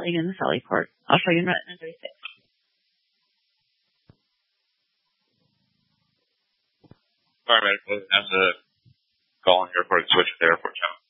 show you in the Sallyport. I'll show you in Retina 36. Paramedic has a call on airport switch to the airport channel.